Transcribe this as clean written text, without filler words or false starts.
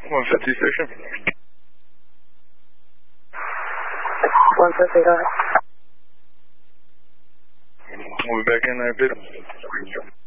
150 station. 150, go ahead. We'll be back in there, bid.